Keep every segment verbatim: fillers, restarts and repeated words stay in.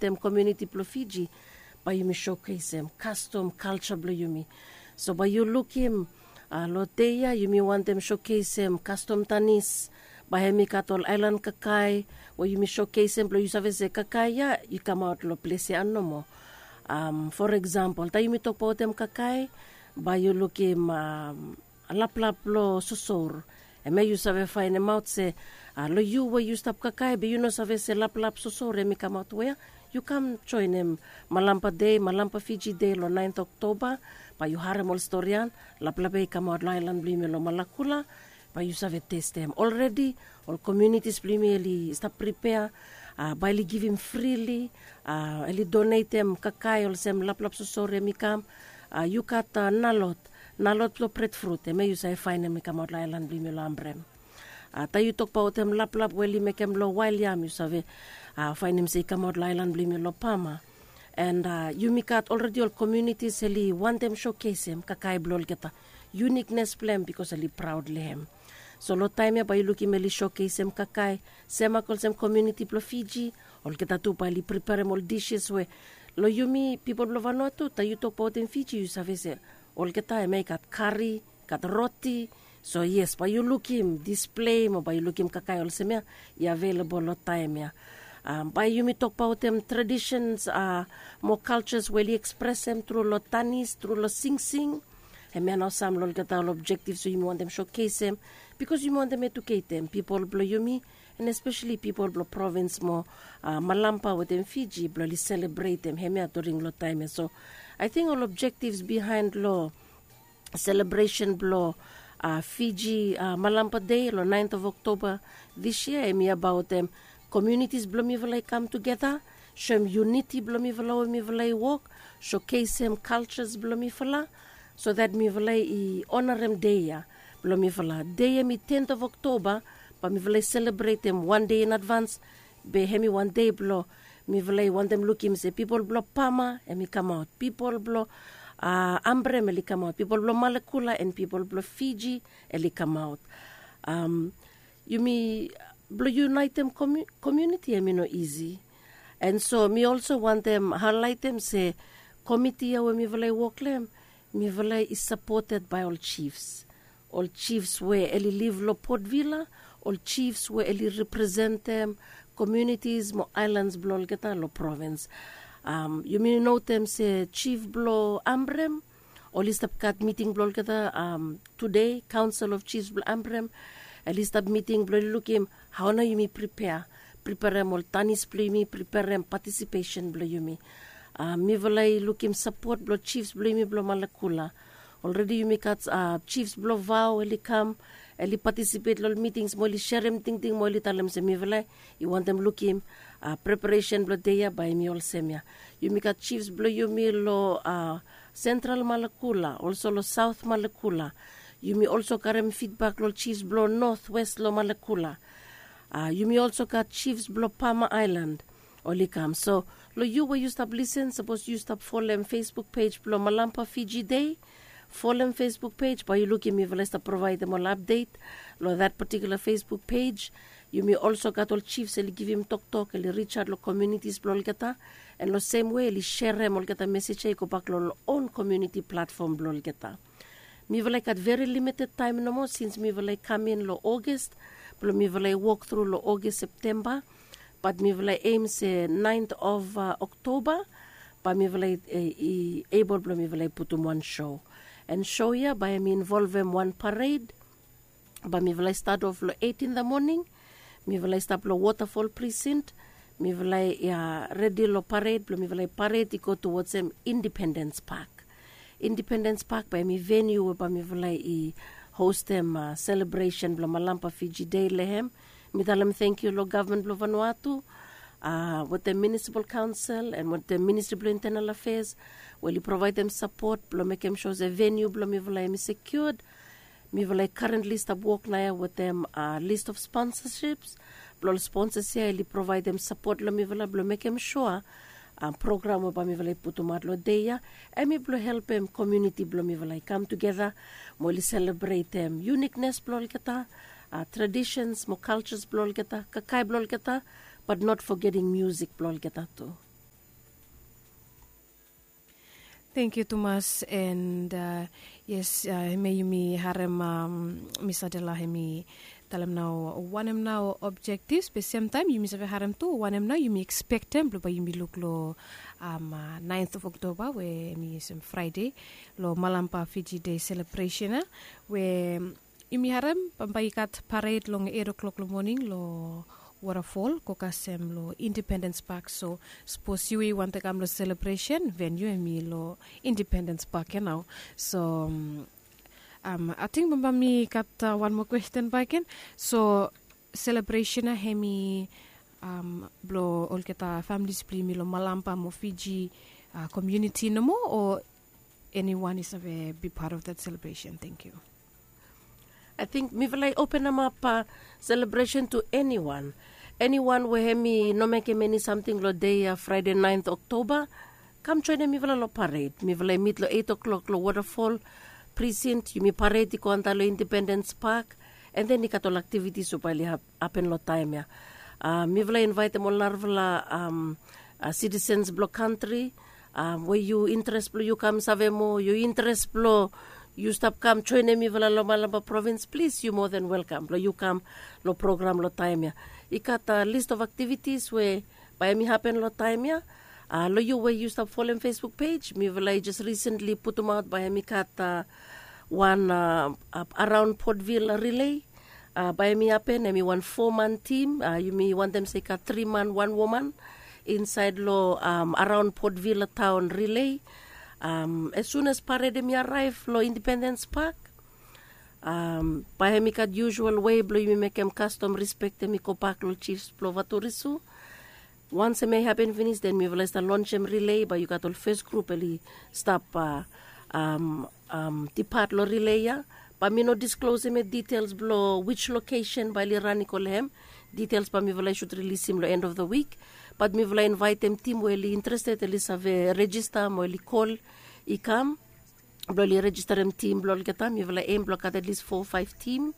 them community blo Fiji, by you showcase them custom culture blo yumi. So by you look him, uh, loteya you me want them showcase them custom tanis, by hemi katol island kakai, where you me showcase them blo you save se kakai ya, you come out lo place ano mo. Um, for example, tayo mi talk about them kakai, by you look him um, lap lap lo susor. E me you save find them out say, uh, lo you where you stop kakai, but you know save se lap lap susor, e me come out where you come join him Malampa Day, Malampa Fiji Day lo ninth October, pa you harem all storian, lap lap e come out lo island blime lo Malakula, pa you save taste them already, all communities blime li stop prepare, uh, by li give him freely, uh, li donate them kakai all sem lap lap susor e me come, uh, you cut uh, nalot, nalot lo pret fruit, e me you say fine me come out lo island blime lo ambrem. Uh, tayo talk about them lap lap weli make them lo wild yam, you save, uh, find him say come out lo island blime lo pama. And uh, you make out already all communities eli want them showcase him kakai blol kita uniqueness plan because eli proudly him. So lo time ya by looking meli showcase him kakai sema call sem community blo Fiji all kita tu pa eli prepare all dishes we lo yumi people blo Vanuatu ta you talk about in Fiji you save se all kita make at curry kat roti. So yes, by you look him display mo by you look him kakai all sem ya available lo time ya. Um, by you me talk about them traditions, uh, more cultures where you express them through lo tanis, through lo sing sing. And me now some lo get all objectives so you want them showcase them because you want them educate them. People blow you me and especially people blow province more uh, Malampa with them Fiji blow celebrate them hemia during lo time. So I think all objectives behind lo celebration blow uh, Fiji uh, Malampa Day lo ninth of October this year me about them. Communities blow me vilay come together, show them unity blow me vilay me vilay walk, showcase them cultures blow me vilay, so that me vilay I honor them day ya, blow me vilay. Day me tenth of October, but me vilay celebrate them one day in advance, be hemi one day blow, me vilay want them look him say people blow Pama and me come out, people blow uh, Ambre me come out, people blow Malakula and people blow Fiji and come out. Um, you me blow unite them commu- community I mean no easy. And so me also want them highlight them say committee where me vilay walk them me vilay is supported by all chiefs. All chiefs where eli live lo Port Vila, all chiefs where eli represent them communities mo islands blow geta lo province. Um, you may know them say chief blow Ambrem, all is kat meeting blow geta um today Council of Chiefs blow Ambrem. At least a meeting blow look him how na you me prepare prepare them all tanis play me prepare them participation blow you me uh, me vilay look him support blow chiefs blow me blow Malakula already you make at uh, chiefs blow vow eli come eli participate lol meetings mo eli share him ting ting mo eli talam se me vilay you want them look him uh, preparation blow day by me all semia you make at chiefs blow you me lo uh, central Malakula also lo south Malakula. You may also carry feedback lo chiefs blow northwest lo Malakula. Uh, you may also got chiefs blow Pama Island. Only come. So lo you where you stop listen, suppose you stop follow them Facebook page blow Malampa Fiji Day. Follow them Facebook page, but you look at me for to provide them all update. Lo that particular Facebook page. You may also got all chiefs and give him talk talk and reach out lo communities blow geta. And lo same way li share them all geta message go back lo own community platform blow geta. Me will like at very limited time no more since me will like come in lo August, but me will like walk through lo August September, but me will like aim say ninth of uh, October, but me will like uh, able but me will like put on one show, and show ya by me involve them one parade, but me will like start off lo eight in the morning, me will like start lo waterfall precinct, me will like uh, ready lo parade, but me will like parade to go towards them Independence Park. Independence Park by me venue by me vilay I host them uh, celebration blo Malampa Fiji Day lehem. Me talam thank you lo government blo Vanuatu uh, with the municipal council and with the Ministry of Internal Affairs. Well, you provide them support blo make them shows a venue blo me vilay me secured. Me vilay currently stop work na with them uh, list of sponsorships. Blo sponsors here you provide them support blo me vilay blo make them sure. Um, program ba mi valay putumat lo deya and mi blo help them community blo mi valay come together mo celebrate them uniqueness blo kita uh, traditions mo cultures blo kita kakai blo kita but not forgetting music blo kita too. Thank you, Thomas. And uh, yes, uh, may mi harem um, misadela hemi talam now one em now objectives. But same time, you misave harem too. One em now you mi expect them. Lo ba you mi look lo um uh, ninth of October where mi is Friday lo Malampa Fiji Day celebration. Uh, where you mi harem pampaikat parade long eight o'clock lo morning lo waterfall kokasem lo Independence Park. So suppose you want to come lo celebration venue emi lo Independence Park, you know. So um, um I think bamba mi kat uh, one more question backen. So celebration na hemi um blo ol kita families pli mi lo Malampa mo Fiji uh, community no mo, or anyone is a be part of that celebration. Thank you. I think mi vilai open them up uh, celebration to anyone. Anyone where me no make many something lo day uh, Friday ninth October. Come join me vilai lo parade. Mi vilai meet lo eight o'clock lo waterfall precinct. You mi parade ko anta lo Independence Park. And then ikatol activities so pali happen lo time ya. Uh, mi vilai invite mo larvala um, uh, citizens block country. Um, where you interest blo you come savemo. You interest blo you stop come join me vala lo Malamba province, please you more than welcome. Lo you come lo program lo time ya. Ikat a list of activities where by me happen lo time ya. Uh, lo you where you stop following Facebook page. Me vala just recently put them out by me kat uh, one uh, uh, around Portville relay. Uh, by me happen me one four man team. Uh, you me want them say kat three man one woman inside lo um, around Portville town relay. Um, as soon as parade me arrive lo Independence Park, um, pahe mi kad usual way blo mi make em custom respect mi ko park lo chiefs blo vaturisu. Once may happen finish, then mi vela sta launch em relay, but you got all first group eli stop uh, um, um, depart lo relay ya. But mi no disclose me details blo which location by li rani ko lehem. Details pa mi vela should release him lo end of the week. But mi vela invite them team where li interested eli save register mo eli call i come. Blo li register em team blo kita mi vela aim blo kat at least four five team.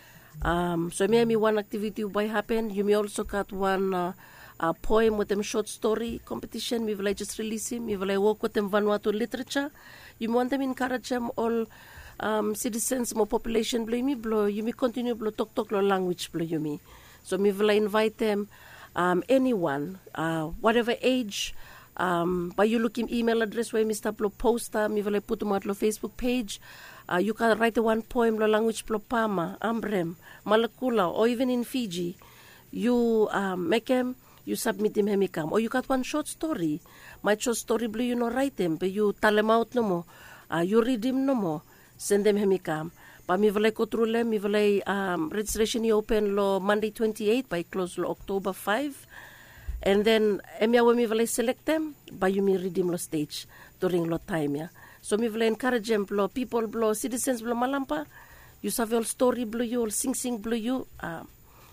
Um, so me mi one activity by happen. You may also got one uh, uh, poem with them short story competition. Mi vela just release him. Mi vela work with them Vanuatu literature. You want them encourage them all um, citizens mo population blo mi blo you may continue blo talk talk lo language blo you me. So mi vela invite them. Um, anyone, uh, whatever age, um, by you looking email address where Mister Plo poster, mi vale put them out lo Facebook page. Uh, you can write a one poem lo language plo Pama, Ambrem, Malakula, or even in Fiji. You um, make them, you submit them hemikam. Or you got one short story. My short story blue you no write them, but you tell them out no more. Uh, you read them no more. Send them hemikam. Pa mi vale ko through mi vale um, registration you open lo Monday twenty-eighth by close lo October fifth, and then emya we mi vale select them by you mi redeem lo stage during lo time ya. So mi vale encourage them lo people blo citizens blo Malampa you save all story blo you all sing sing blo you uh,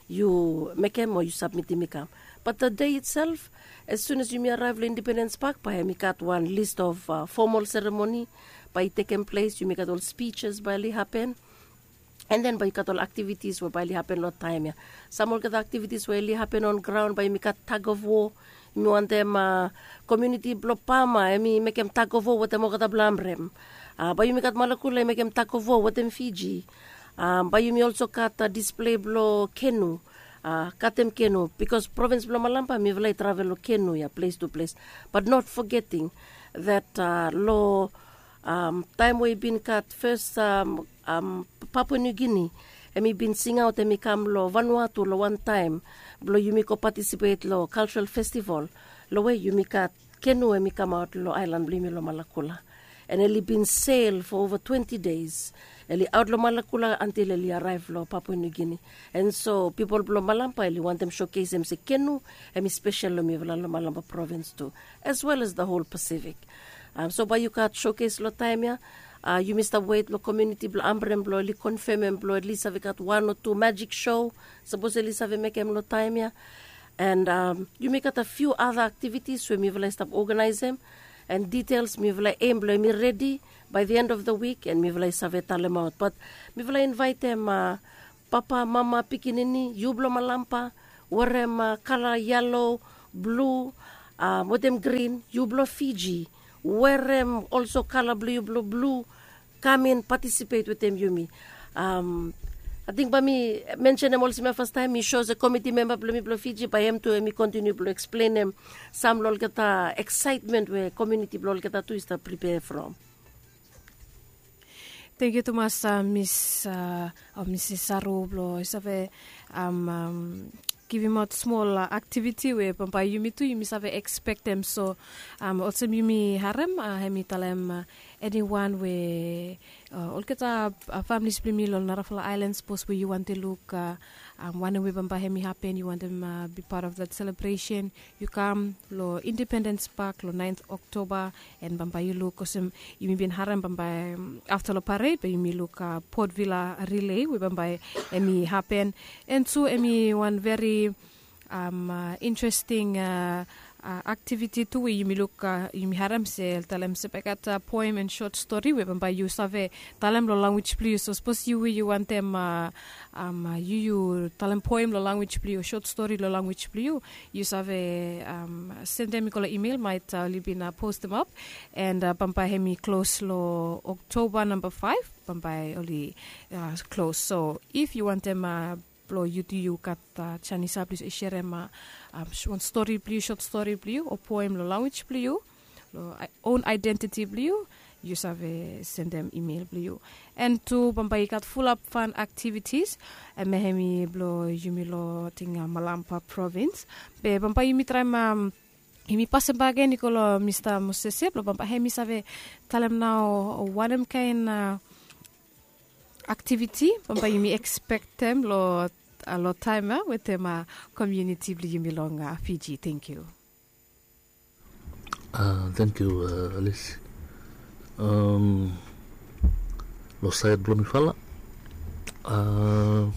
you make them or you submit them come. But the day itself, as soon as you may arrive lo Independence Park, pa mi got one list of uh, formal ceremony by taking place. You make all speeches by li happen. And then by kat all activities where by li happen lot time ya. Some of the activities where li happen on ground by mi kat tag of war. Mi want them uh, community blopama. I mean make them tag of war with them okata blamrem. Uh, by you mi kat Malakula make them tag of war with them Fiji. Um, by you mi also kat uh, display blo canoe. Uh, katem canoe because province blo Malampa mi vela travel lo canoe ya place to place. But not forgetting that uh, lo um, time we been kat first um, um, Papua New Guinea, and me been sing out and me come lo Vanuatu lo one time, blo you me ko participate lo cultural festival, lo way you me kat canoe and me come out lo island blo me lo Malakula, and eli been sail for over twenty days, eli out lo Malakula until eli arrive lo Papua New Guinea, and so people blo Malampa eli want them showcase them say canoe and me special lo me lo Malamba province too, as well as the whole Pacific. Um, so by you kat showcase lo time ya. Uh, you must wait lo community blo ambrem blo li confirm blo at least have got one or two magic show suppose at least have make em lo time ya, and um, you make a few other activities so me will stop organize them and details me will aim blo me ready by the end of the week and me will save talem out, but me will invite them uh, papa mama pikinini you blo Malampa warem uh, color yellow blue uh, with them green you blo Fiji wear them also color blue, blue, blue, come in, participate with them, Yumi. Um, I think by me mention them also my first time, me shows a committee member blue blue Fiji, by him to me continue to explain them some lol get excitement where community lol get to is to prepare from. Thank you, Thomas, uh, Miss uh, or Missus Saroblo. It's a um, um, giving out small uh, activity where pampa yumi tu yumi save expect them. So um, also yumi harem uh, hemi talem uh, anyone where uh, all kita uh, families plimi lol Narafala Islands post where you want to look uh, um, one way pampa hemi happen, you want them uh, be part of that celebration. You come lo Independence Park lo ninth October and pampa you look kosem yumi bin harem pampa um, after the parade but yumi look uh, Port Villa relay where pampa hemi happen and so hemi one very um uh, interesting uh, uh, activity too where you may look uh, you may haram se talem se pekat a poem and short story where by you save talem lo language please so suppose you you want them uh, um uh, you you talem poem lo language please short story lo language please you save um send them a email might uh, libin uh, post them up and uh, pampa hemi close lo October number five pampa only uh, close so if you want them uh, Plo you do you kat Chinese please share ma one story please short story please or poem lo language please lo own identity please you save send them email please and to pampai kat full up fun activities and mehemi blo yumilo tinga Malampa province be pampai mi try ma Imi passe bagai Nicolo Mister Mosese blo pampai hemi save talem now one kind uh, activity pampai yumi expect them lo a lot time uh, with them uh, community yumi long uh, Fiji. Thank you. Uh, thank you, uh, Alice. Um, lo saya belum mifala. Uh,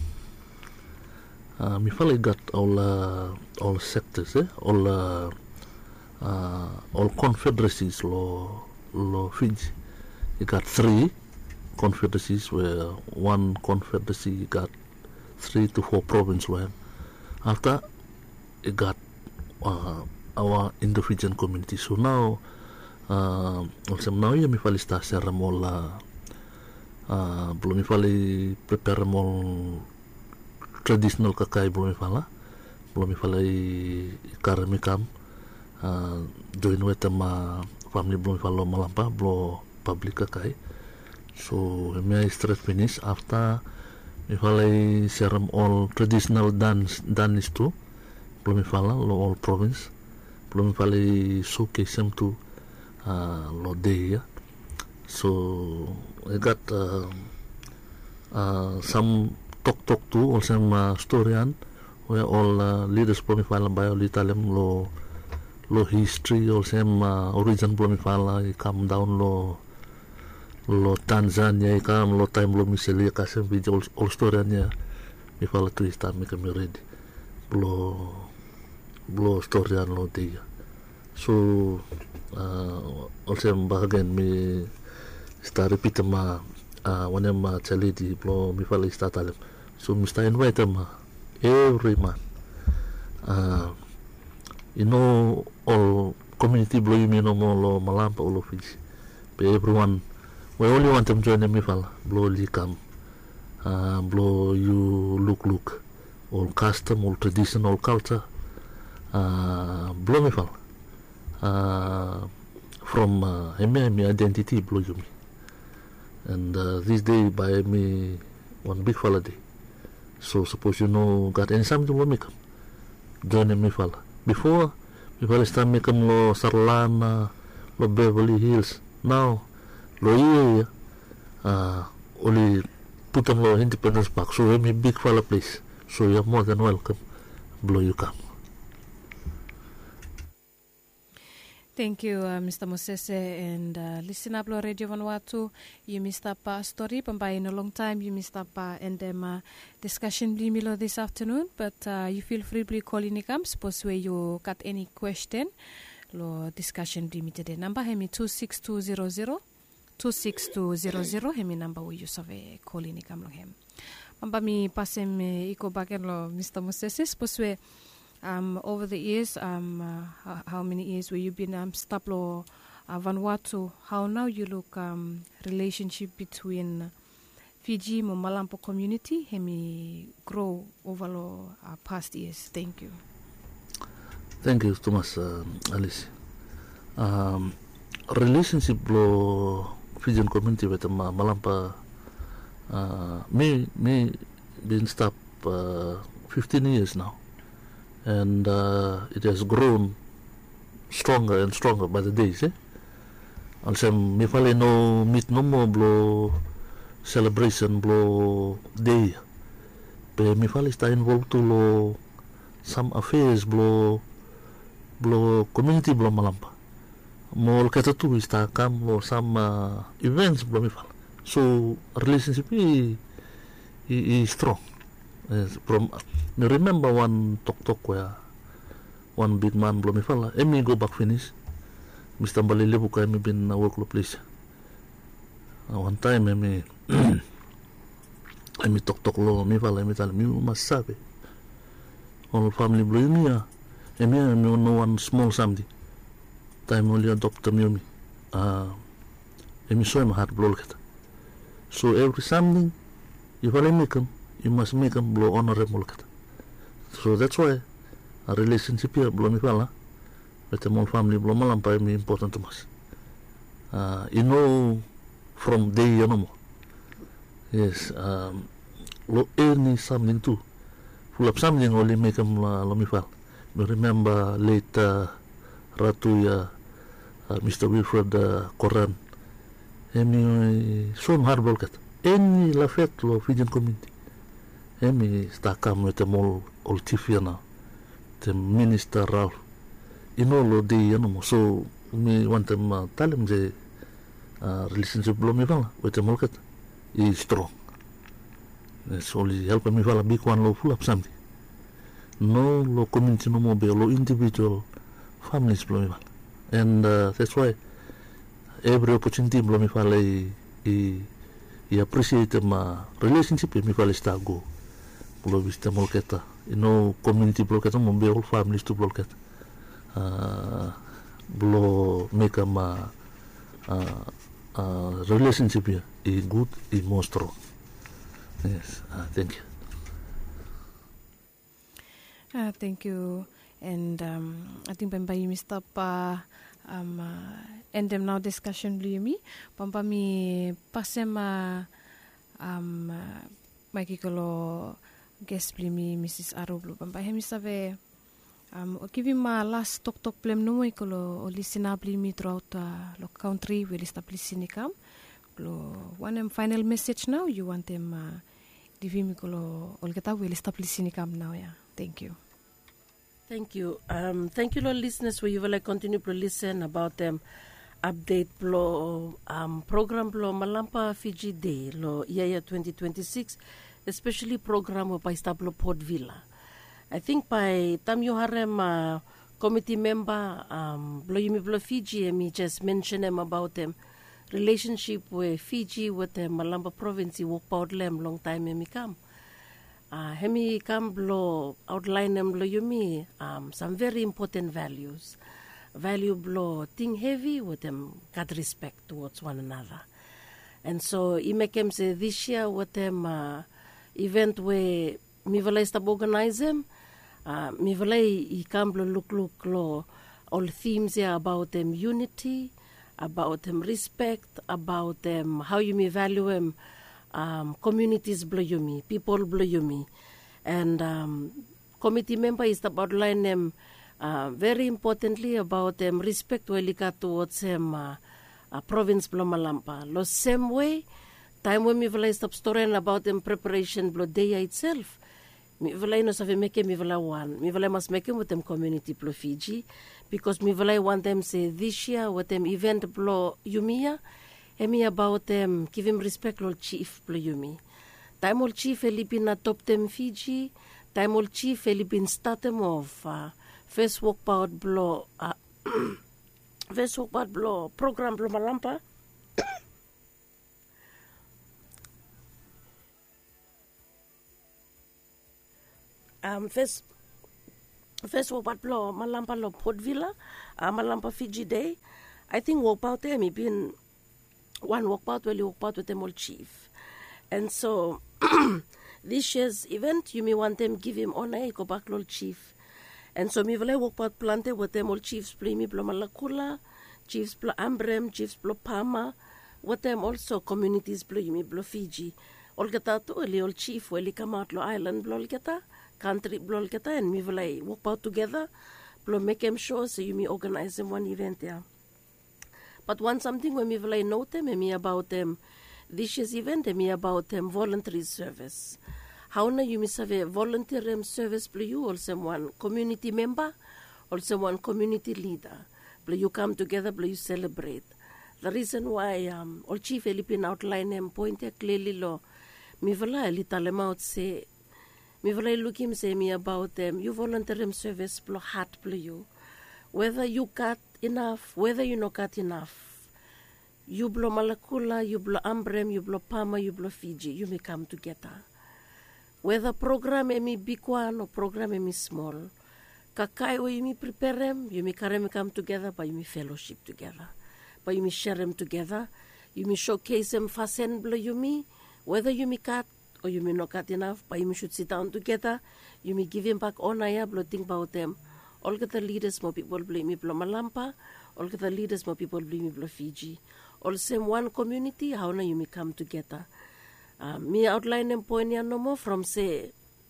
uh, mifala got all uh, all sectors, eh? all uh, uh, all confederacies lo lo Fiji. You got three confederacies where one confederacy got three to four provinces where after it got uh, our Indo-Fijian community. So now uh, also now ya mi fali sta serra mola uh, belum mi fali prepare mol traditional kakai belum mi fala belum mi fali karami kam uh, join with ma family belum mi falo Malampa belum public kakai. So me straight finish after mi falai seram all traditional dance dance too belum mi fala lo all province belum mi falai showcase them to uh, lo day ya. So I got uh, uh, some talk talk too or some uh, storyan where all uh, leaders belum mi fala bio litalem lo lo history or some uh, origin belum mi fala come down lo lo Tanzania ikam lo time lo miseli kasem video all storynya mi fala tu ista mi kami ready lo lo storyan lo dia so uh, also bahagian mi sta repeat ma uh, one ma chali di lo mi fala ista talem so mi sta invite ma every month uh, you know all community blow you know mo lo Malampa all of Fiji everyone we only want them join them ifal blow li come uh, blow you look look all custom all tradition all culture uh, blow me fal uh, from uh, me identity blow you me and uh, this day by me one big holiday so suppose you know got any something blow me come join them ifal before ifal start me come lo Sarlana lo Beverly Hills now lo iya uh, only put on lo Independence Park so we big fella place so you're more than welcome blow you come. Thank you, uh, Mister Mosese, and uh, listen up, lo Radio Vanuatu. You missed up a story, pampai in a long time. You missed up uh, and them uh, discussion blimilo this afternoon, but uh, you feel free to call in come. Suppose where you got any question, lo discussion blimito today. Number hemi two six two zero zero. two six two zero zero hemi number we use of a call in come long hem. Mamba mi pasem iko baken lo Mister Mosese suppose um over the years um uh, how, how many years where you been um stop lo uh, Vanuatu, how now you look um, relationship between Fiji mo Malampa community hemi grow over the uh, past years. Thank you. Thank you, Thomas, uh, Alice. Um, relationship lo Fijian community with ma Malampa uh, me me been stop uh, fifteen years now, and uh, it has grown stronger and stronger by the days. Eh? Also, me fale no meet no more blow celebration blow day. Pe me fale sta involved to lo some affairs blow blow community blow Malampa. More kata tu sta kam lo some uh, events blow me fale. So relationship is is strong. Yes, from me remember one talk talk where one big man blow me fala. Emi go back finish. Mister Balile buka emi bin na work lo place. Uh, one time emi emi talk talk lo me fala emi tala mi mas sabe. All family blow me ya. Emi emi no one small something. Time only adopt me emi. Ah, emi so emi heart blow kata. So every something you fala make them, you must make them blow honorable kata. So that's why a relationship here blow me fala with the whole family blow Malampa is important to us. Uh, you know from day you know more. Yes, um, lo any something too. Full of something only make them uh, lo me fala. Me remember later Ratu ya uh, Mister Wilfred uh, Koran. Emi so hard blow kata. Any la fête lo Fijian community. Emi sta kam with the mall old T V now. The minister Ralph. You know lo day you know so me want them uh, tell him the uh, relationship blow me fala with the market is strong. It's only help me fala big one lo full up something. No lo community no more be lo individual families blow me fala. And uh, that's why every opportunity blow me fala I, I, I appreciate my relationship me fala sta go. Blow vista molketa. You know, community blow kata mo be all families to blow kata. Uh, blow make a uh, uh, relationship here is good, is more strong. Yes, uh, thank you. Uh, thank you. And um, I think Pemba you stop uh, um, uh, end them now discussion blue me. Pampa mi pasema um uh, makikolo guest blue me Missus Arublu. Pampa hemi save um give him my last talk talk blem no ikolo o listen up me throughout uh, the country will establish sinikam. Lo one um, final message now you want them uh, give him ikolo olgeta will establish sinikam now yeah. Thank you. Thank you. Um, thank you, Lord listeners, where you will like, continue to listen about them um, update lo um, program lo Malampa Fiji Day lo year twenty twenty-six, especially program by Stablo Port Villa. I think by time you harem uh, committee member um blo yumi blo Fiji and me just mention them about them relationship with Fiji with the Malampa province work out them long time and me come. Uh, hemi come blow outline them blow you me um some very important values. Value blow thing heavy with them got respect towards one another. And so I make them say this year with them uh, event where me vela stop organize them. Uh, me vela I come blow look look lo all themes here about them unity, about them respect, about them how you may value them. Um, communities blow you me, people blow you me, and um, committee member is about line them uh, very importantly about them respect welika towards them uh, uh, province blow Malampa. Lo same way, time when me vela stop story about them preparation blow day itself. Me vela no save make me vela one. Me vela must make with them community blow Fiji because me vela want them say this year with them event blow Yumia. Emi about them, give him respect lol chief blow yumi. Time ol chief eli bin adopt them Fiji. Time ol chief eli bin start them off. Uh, first walk out blow. Uh, first walk out blow program blow Malampa. um first first walk out blow Malampa lo Port Villa. Uh, Malampa Fiji Day. I think walk out there, me been one walk out, well, you walk out with them all chief. And so this year's event, you may want them give him honor, go back lol chief. And so me will walk out plante with them all chiefs, play me blo Malakula, chiefs blo Ambrem, chiefs blo Pama, with them also communities blo me blo Fiji. All geta to eli all chief, well, come out lo island blo geta, country blo geta, and me will walk out together, blo make them sure so you may organize them one event there. Yeah. But one something when me will know them, and me about them, this year's event, and me about them voluntary service. How na you miss have a volunteer service play you or someone community member or someone community leader. Play you come together, play you celebrate. The reason why um all chief Philippine outline and point clearly lo me vala little out say me vala look him say me about them you volunteer service play heart play you. Whether you cut enough, whether you not cut enough. You blow Malakula, you blow Ambrem, you blow Pama, you blow Fiji, you may come together. Whether program emi big one or program emi small, kakai o you may prepare them, you may carry me come together, but you may fellowship together. But you may share them together, you may showcase them fasten blow you may, whether you may cut or you may not cut enough, but you may should sit down together, you may give him back honor, ya blow think about them. All the leaders, more people blame me blow Malampa, all the leaders, more people blame me blow Fiji. All same one community, how na you may come together. Uh, me outline them point no more from say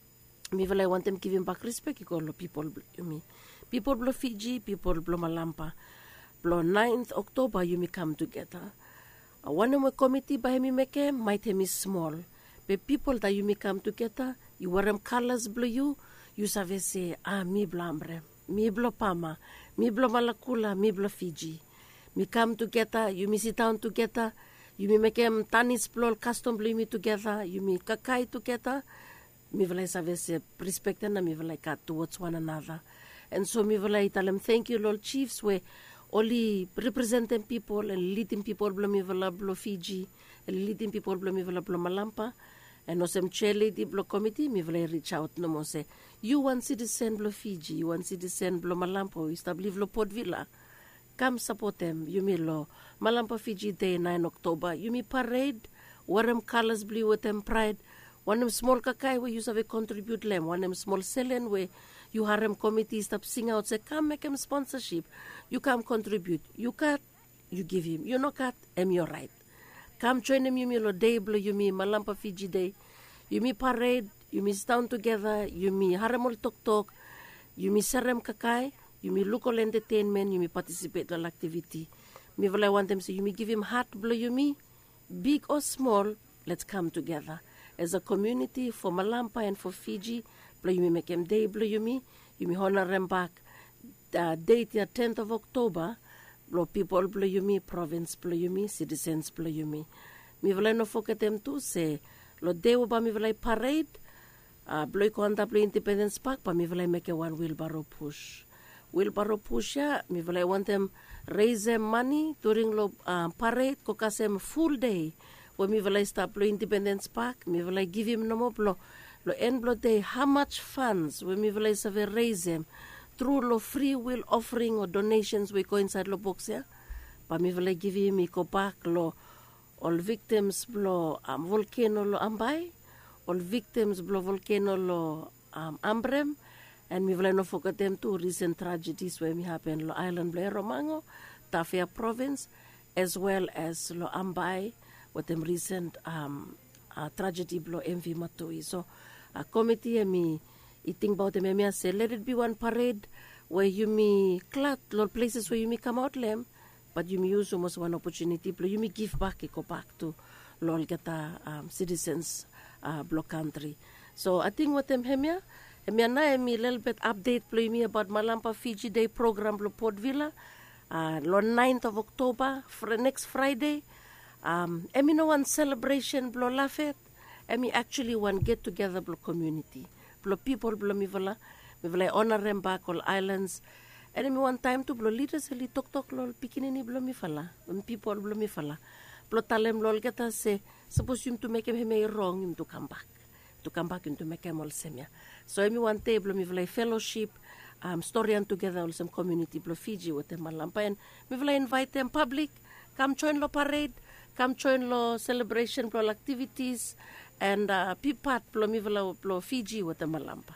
me will I want them giving back respect you call people you me people blow Fiji people blow Malampa blow ninth October you may come together uh, one of my committee by me make might me small but people that you may come together you wear them colors blow you you save say ah me blambre me blow Pama me blow Malakula me blow Fiji me come together you me sit down together. You may make them tanis plol custom blame together. You may kakai together. Me will have a respect and me will like cut towards one another. And so me will tell them thank you, Lord Chiefs, where only representing people and leading people blow me will blow Fiji and leading people blow me will blow Malampa. And also chair lady blow committee, me will reach out no more say you want citizen blow Fiji, you want citizen blow Malampa, you establish blow Port Villa. Come support them. You may law Malampa Fiji Day nine October. You may parade. Wear them colors blue with them pride. One them small kakai where you have a contribute them. One them small selling where you have them committees stop sing out say come make them sponsorship. You come contribute. You cut, you give him. You no cut, am your right. Come join them. You may law day blue. You may Malampa Fiji Day. You may parade. You may stand together. You may haramol talk talk. You may serem kakai. You may local entertainment, you may participate in activity. Me will I want them to say, you may give him heart blow you me, big or small, let's come together. As a community for Malampa and for Fiji, blow you may make him day blow you me, you may honor them back. The date the tenth of October, blow people blow you me, province blow you me, citizens blow you me. Me will I not forget them to say, lo day oba me will I parade, uh, blow you conta blow Independence Park, but me will I make a one wheelbarrow push. Wheelbarrow push ya, me will I want them raise them money during lo uh, parade, kokasem full day. When me will I start blow Independence Park, me will I give him no more blow. Lo end blow day, how much funds when me will I save raise them through lo free will offering or donations we go inside lo box ya. But me will I give him me go back lo all victims blow um, volcano lo Ambai, all victims blow volcano lo um, Ambrem. And we will not forget them too, recent tragedies where we happen Lo Island Blair Romango, Tafea Province, as well as Lo Ambai, with them recent um, uh, tragedy blow M V Matui. So a committee and me eating about them and say let it be one parade where you may clat lo places where you may come out lem, but you may use almost one opportunity blow you may give back go back to Lol Gata um, citizens uh, block country. So I think what them hemia. Emi ana emi little bit update play me about Malampa Fiji Day program lo Port Villa, uh, lo ninth of October for next Friday. Um, emi no one celebration blo Lafet. Emi actually one get together blo community, blo people blo mi vala, mi vala honor them back all islands. And emi one time to blo leaders eli talk talk lo pikinini blo mi fala, people blo mi fala, blo talem lo geta say suppose you to make him wrong him to come back. To come back into Mekemol Semia. So every one table, me will fellowship, um, storian together olsem community blo Fiji with them malampa. And we will invite them public, come join lo parade, come join lo celebration blo activities, and uh, be part blo mi will blo Fiji with them malampa.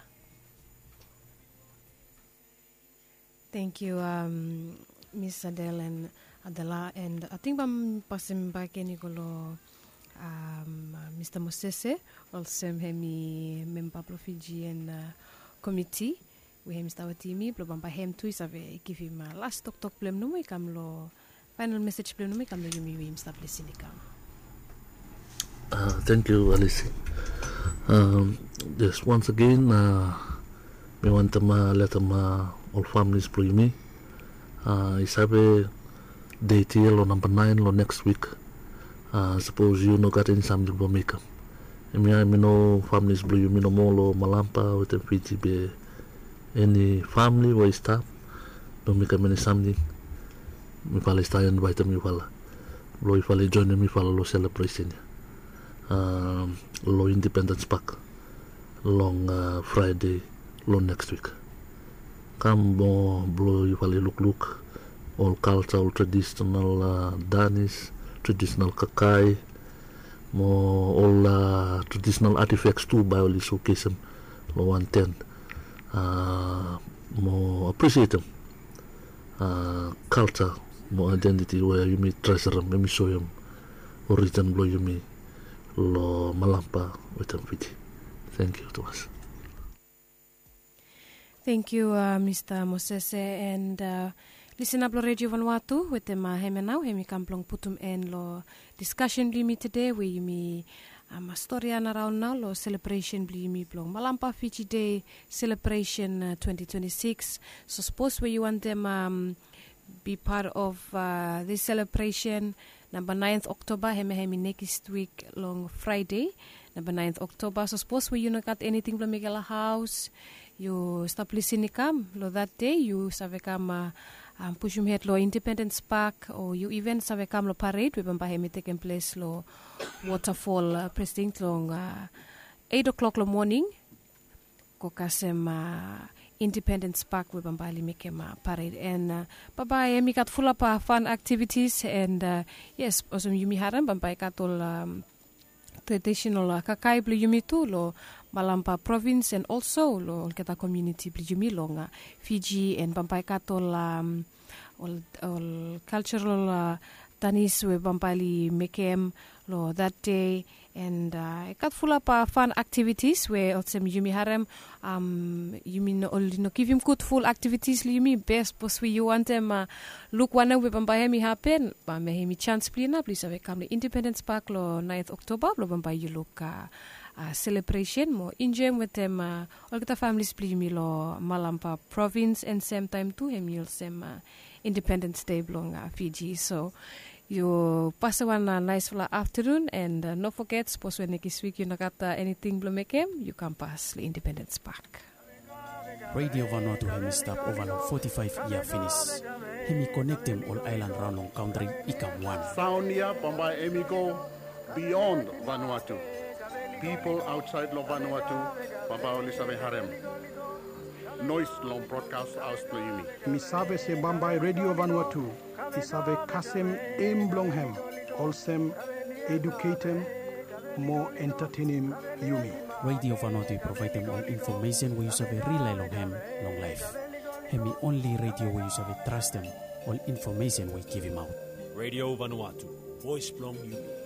Thank you, um, Miss Adele and Adela. And I think I'm passing back in Nicolo, um, Mister Mosese, also hemi member of Fiji and uh, committee. We have Mister Watimi, Blobamba hem too is ave give him a last talk talk blem no come lo final message blem no come lo yumi we Mister Blessinica. Uh, thank you, Alice. Um, yes, once again, uh, we want to uh, let them uh, all families play me. Uh, isabe date here, lo number nine, lo next week. Uh, suppose you no got any something to make up. I mean, I mean, no families blue, you mean, no more lo malampa with the Fiji be any family or staff. Don't make up any something. Mi fala stay invite mi fala. Lo ifale join mi fala lo celebration. Um, lo Independence Park long uh, Friday lo next week. Come bo blow you look look all culture, all traditional uh, Danish, traditional kakai, more all uh, traditional artifacts too by all showcase them lo one ten. Uh, more appreciate them. Uh, culture, more identity where you may treasure them, you may show them origin blow you may lo malampa with them Fiji. Thank you to us. Thank you, uh, Mister Mosese, and uh, listen up lo Radio Vanuatu with them uh, heme now hemi kamplong putum en lo discussion bli mi today where you me um, a story an around now lo celebration bli mi blong malampa Fiji Day celebration uh, twenty twenty-six. So suppose where you want them um, be part of uh, this celebration. Number ninth October, heme hemi next week long Friday. Number ninth October. So suppose we you not got anything from Miguel house, you stop listening come lo that day you save come uh, um, push him head lo Independence Park or you even save come lo parade we bamba hemi taking place lo waterfall uh, president long uh, eight o'clock lo morning ko kasem uh, Independence Park we bambali make him uh, parade and uh, baba hemi got full up uh, fun activities and uh, yes also you mi haram bamba katol um, traditional uh, kakai bli yumi tu lo Malampa province and also lo kita community bli yumi lo nga Fiji and bampai katol um, all, all cultural uh, tanis we bampali mekem lo that day and uh, kat full up uh, fun activities where also yumi harem um yumi no only no give him good full activities yumi best pos we you want them uh, look one we bampai hemi happen ba me hemi chance please na please ave come Independence Park lo ninth October lo bampai you look uh, Uh, celebration mo enjoy with them uh, all kita families bli mi lo Malampa province and same time too hem you'll same uh, Independence Day blong uh, Fiji. So you pass one uh, nice full afternoon and uh, no forget suppose when next week you not got uh, anything blong make him you can pass the Independence Park. Radio Vanuatu hemi stop over forty-five year finish. Hemi connect them all island round on country ikam one. Sound here Bombay Emi go beyond Vanuatu. People outside lo Vanuatu, Baba Olisabe Harem. Noise long broadcast aus Playumi. Misabe se Bambai Radio Vanuatu, Isabe Kasem Aim Blonghem, Olsem Educatem, more entertaining Yumi. Radio Vanuatu provide them all information where you have rely long ham, long life. Hemi only radio where you have trust them, all information we give him out. Radio Vanuatu, voice from Yumi.